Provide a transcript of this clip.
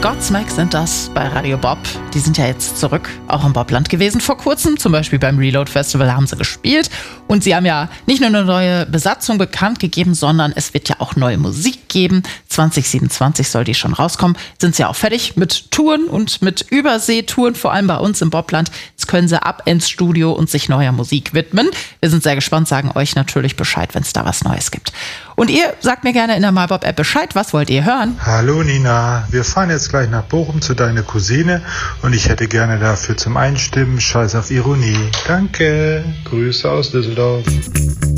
Godsmack sind das bei Radio Bob. Die sind ja jetzt zurück, auch im Bobland gewesen vor kurzem. Zum Beispiel beim Reload Festival haben sie gespielt. Und sie haben ja nicht nur eine neue Besatzung bekannt gegeben, sondern es wird ja auch neue Musik geben. 2027 soll die schon rauskommen. Sind sie ja auch fertig mit Touren und mit Überseetouren, vor allem bei uns im Bobland. Jetzt können sie ab ins Studio und sich neuer Musik widmen. Wir sind sehr gespannt, sagen euch natürlich Bescheid, wenn es da was Neues gibt. Und ihr sagt mir gerne in der MyBob-App Bescheid, was wollt ihr hören? Hallo Nina, wir fahren jetzt gleich nach Bochum zu deiner Cousine und ich hätte gerne dafür zum Einstimmen Scheiß auf Ironie. Danke, Grüße aus Düsseldorf.